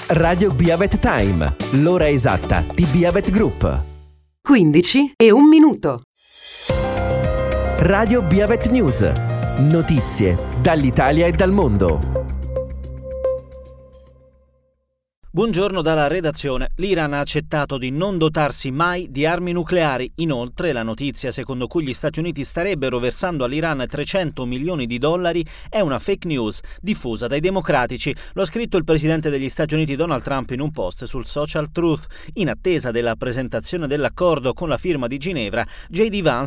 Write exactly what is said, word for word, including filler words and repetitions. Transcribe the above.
Radio Biavet Time, l'ora esatta di Biavet Group. quindici e un minuto. Radio Biavet News. Notizie dall'Italia e dal mondo. Buongiorno dalla redazione. L'Iran ha accettato di non dotarsi mai di armi nucleari. Inoltre, la notizia secondo cui gli Stati Uniti starebbero versando all'Iran trecento milioni di dollari è una fake news diffusa dai democratici. Lo ha scritto il presidente degli Stati Uniti Donald Trump in un post sul social Truth. In attesa della presentazione dell'accordo con la firma di Ginevra, J D Vance